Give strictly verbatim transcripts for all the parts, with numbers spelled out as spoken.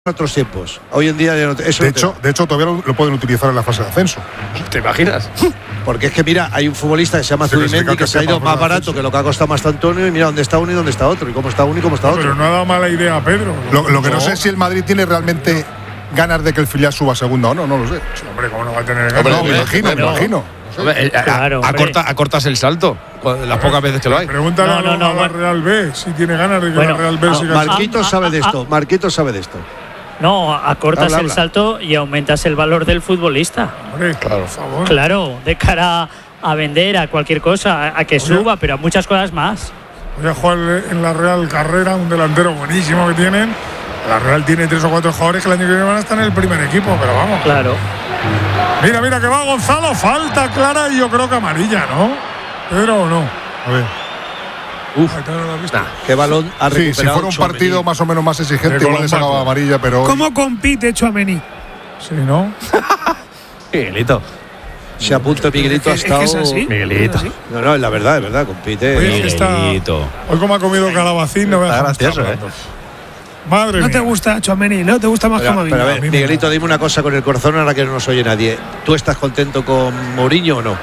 otros tiempos. Hoy en día ya no, eso de, no hecho, de hecho, todavía lo, lo pueden utilizar en la fase de ascenso. ¿Te imaginas? Porque es que mira, hay un futbolista que se llama Zubimendi que se ha ido más barato que lo que ha costado más Antonio, y mira dónde está uno y dónde está otro, y cómo está uno y cómo está no, otro. Pero no ha dado mala idea a Pedro. Lo, lo que no. no sé es si el Madrid tiene realmente ganas de que el filial suba a segunda o no, no lo sé. Sí, hombre, ¿cómo no va a tener ganas? Hombre, No, me imagino, me no. imagino. Hombre, eh, a- Claro, a- hombre. acorta- acortas el salto las pocas veces que lo hay. Pregúntale No, a, no, la- no, a la bueno. Real B si tiene ganas de que Bueno, la Real B no, siga. Mar- Marquitos Ah, sabe ah, de ah. esto, Marquitos sabe de esto. No, acortas Habla, el habla. salto y aumentas el valor del futbolista. Hombre, por favor. Claro, de cara a vender, a cualquier cosa, a, a que suba, pero a muchas cosas más. Voy a jugar en la Real Carrera, un delantero buenísimo que tienen. La Real tiene tres o cuatro jugadores que el año que viene van a estar en el primer equipo, pero vamos. Claro. Mira, mira que va Gonzalo, falta clara y yo creo que amarilla, ¿no? Pedro o no. A ver. Uf, Ay, ¿no lo has visto? nah, qué balón ha Sí, recuperado. si fuera un Tchouaméni. partido más o menos más exigente, De igual le sacaba Colombato. amarilla, pero. ¿Cómo compite Tchouaméni? Sí, ¿no? Miguelito. Se apunta Miguelito, ha Es que- es que estado. es así. Miguelito. Es así. No, no, es la verdad, es verdad, compite. Oye, es que está- Miguelito. Hoy como ha comido calabacín, no veas Está cómo está gracioso, hablando. Madre No mía. te gusta Tchouaméni, ¿no? Te gusta más Pero, Camavinga. pero a a mí ver, me Miguelito, dime una cosa con el corazón ahora que no nos oye nadie. ¿Tú estás contento con Mourinho o no?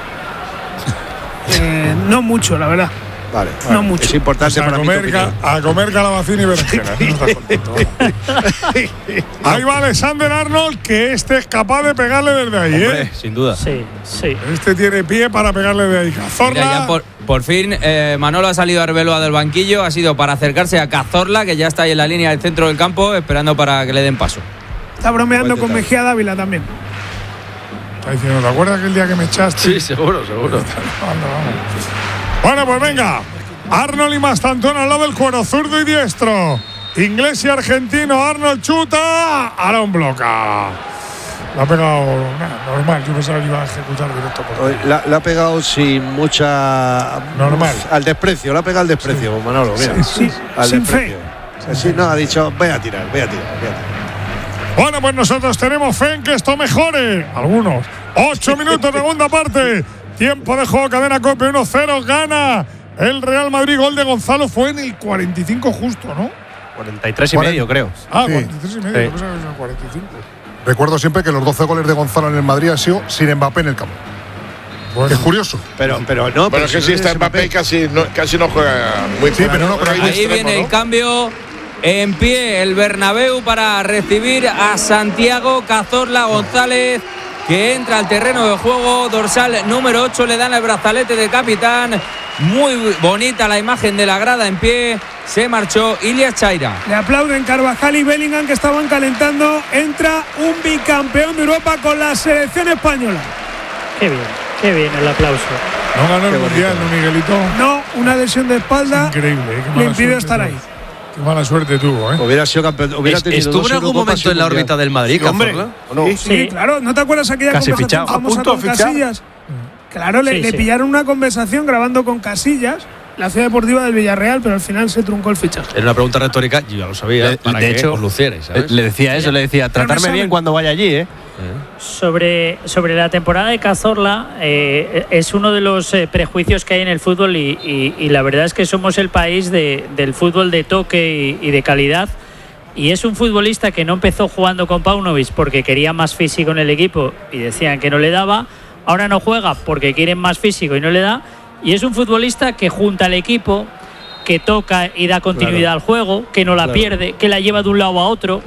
Eh, no mucho, la verdad. Vale, No bueno, mucho. es importante Pues a, para mí tu comer, ca- opinión. a comer calabacín y berenjenas. No estás contento. Ahí va Alexander Arnold, que este es capaz de pegarle desde ahí, Hombre, ¿eh? sin duda. Sí, sí. Este tiene pie para pegarle de ahí. Cazorla. Mira, ya por, por fin eh, Manolo ha salido a Arbeloa del banquillo, ha sido para acercarse a Cazorla, que ya está ahí en la línea del centro del campo, esperando para que le den paso. Está bromeando Buen con detalle. Mejía Dávila también. Está diciendo, ¿te acuerdas que el día que me echaste? Sí, seguro, seguro. Anda, vamos. Bueno, pues venga. Arnold y Mastantón al lado del cuero, zurdo y diestro. Inglés y argentino. Arnold chuta. Aaron bloca. La ha pegado nah, normal. Yo pensaba que iba a ejecutar directo por Hoy La, la ha pegado sin mucha. Normal. Al desprecio, la ha pegado al desprecio, Manolo. Mira. Sí, al sin desprecio. fe. Sí, no, ha dicho, voy a tirar, voy a tirar, voy a tirar. Bueno, pues nosotros tenemos fe en que esto mejore. Algunos. Ocho minutos, segunda parte. Tiempo de juego, cadena COPE uno cero. Gana el Real Madrid. Gol de Gonzalo fue en el cuarenta y cinco justo, ¿no? cuarenta y tres y medio, creo. Ah, Sí. cuarenta y tres y medio. Sí. Yo pensaba que era cuarenta y cinco. Recuerdo siempre que los doce goles de Gonzalo en el Madrid han sido sin Mbappé en el campo. Bueno, Es curioso. Pero, pero no. Bueno, es que si si no está tienes Mbappé casi no, casi no juega muy Sí, pero no, pero hay ahí de Ahí extremo, viene ¿no? el cambio. En pie el Bernabéu para recibir a Santiago Cazorla González, que entra al terreno de juego. Dorsal número ocho, le dan el brazalete de capitán. Muy bonita la imagen de la grada en pie. Se marchó Ilias Chaira. Le aplauden Carvajal y Bellingham, que estaban calentando. Entra un bicampeón de Europa con la selección española. Qué bien, qué bien el aplauso. no ganó el mundial, ¿no, Miguelito? No, una lesión de espalda Increíble, ¿eh? Qué le mala impide suerte estar tuvo. ahí. Qué mala suerte tuvo, ¿eh? Hubiera sido campeón. Hubiera Es- tenido ¿Estuvo dos en algún Eurocopas momento y en la un Mundial. órbita del Madrid, Cazorla? ¿O no? Sí, Sí. claro. ¿No te acuerdas aquella Casi conversación fichado. famosa A punto con de fichar. Casillas? Claro, le, Sí, le sí. pillaron una conversación grabando con Casillas, la ciudad deportiva del Villarreal, pero al final se truncó el fichaje. Era una pregunta retórica, yo ya lo sabía. De- para de que hecho, os lucierais, ¿sabes? Le decía eso, le decía, Pero no tratarme saben. bien cuando vaya allí, ¿eh? Sobre, sobre la temporada de Cazorla, eh, es uno de los eh, prejuicios que hay en el fútbol y, y- y la verdad es que somos el país de- del fútbol de toque y, y de calidad. Y es un futbolista que no empezó jugando con Paunovic porque quería más físico en el equipo y decían que no le daba. Ahora no juega porque quieren más físico y no le da. Y es un futbolista que junta al equipo, que toca y da continuidad al juego, que no la Claro. pierde, que la lleva de un lado a otro.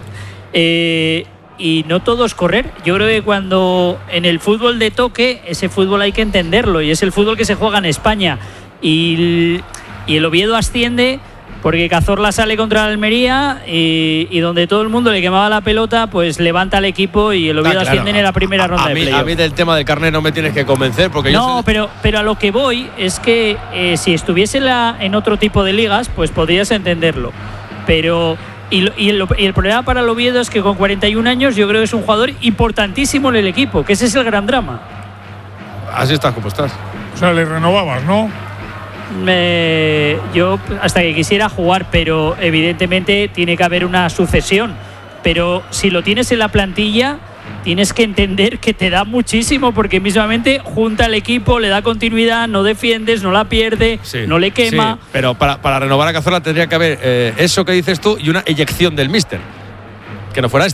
Eh, y no todo es correr. Yo creo que cuando en el fútbol de toque, ese fútbol hay que entenderlo. Y es el fútbol que se juega en España. Y el, y el Oviedo asciende porque Cazorla sale contra el Almería y, y donde todo el mundo le quemaba la pelota, pues levanta al equipo y el Oviedo Ah, claro. asciende en la primera A- ronda a, de mí, playoff. a mí del tema del carnet no me tienes que convencer porque yo No, sé- pero, pero a lo que voy es que eh, si estuviese en, la- en otro tipo de ligas, pues podrías entenderlo. Pero. Y, lo- y el, y el problema para el Oviedo es que con cuarenta y un años yo creo que es un jugador importantísimo en el equipo, que ese es el gran drama. así estás como estás. O sea, le renovabas, ¿no? Me- yo hasta que quisiera jugar, pero evidentemente tiene que haber una sucesión. Pero si lo tienes en la plantilla, tienes que entender que te da muchísimo porque mismamente junta al equipo, le da continuidad, no defiendes, no la pierde, Sí, no le quema. sí, pero para, para renovar a Cazorla tendría que haber eh, eso que dices tú y una eyección del míster. que no fuera este.